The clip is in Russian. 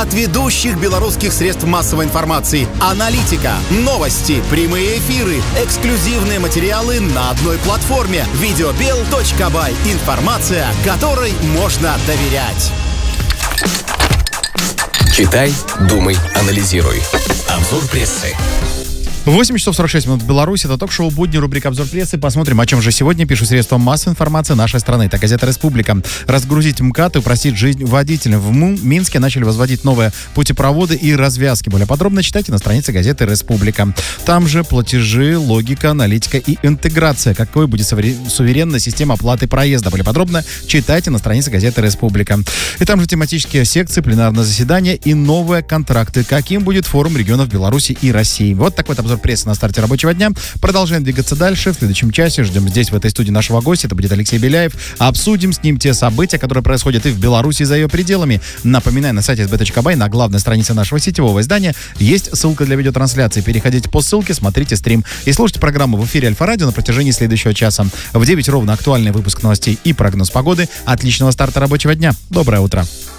от ведущих белорусских средств массовой информации. Аналитика, новости, прямые эфиры, эксклюзивные материалы на одной платформе. Videobel.by. Информация, которой можно доверять. Читай, думай, анализируй. Обзор прессы. 8 часов 46 минут в Беларуси. Это ток-шоу «Будни», рубрика «Обзор прессы». Посмотрим, о чем же сегодня пишут средства массовой информации нашей страны. Так, газета «Республика». Разгрузить МКАД и упростить жизнь водителям. В Минске начали возводить новые путепроводы и развязки. Более подробно читайте на странице газеты «Республика». Там же платежи, логика, аналитика и интеграция. Какой будет суверенная система оплаты проезда. Более подробно читайте на странице газеты «Республика». И там же тематические секции, пленарное заседание и новые контракты. Каким будет форум регионов Беларуси и России. Вот такой обзор прессы на старте рабочего дня. Продолжаем двигаться дальше. В следующем часе ждем здесь, в этой студии, нашего гостя. Это будет Алексей Беляев. Обсудим с ним те события, которые происходят и в Беларуси, и за ее пределами. Напоминаю, на сайте sb.by, на главной странице нашего сетевого издания, есть ссылка для видеотрансляции. Переходите по ссылке, смотрите стрим и слушайте программу в эфире Альфа-радио на протяжении следующего часа. В 9 ровно актуальный выпуск новостей и прогноз погоды. Отличного старта рабочего дня. Доброе утро.